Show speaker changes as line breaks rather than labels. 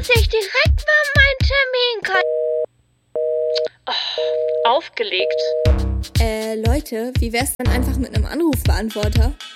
muss ich direkt mal meinen Termin aufgelegt.
Leute, wie wär's dann einfach mit einem Anrufbeantworter?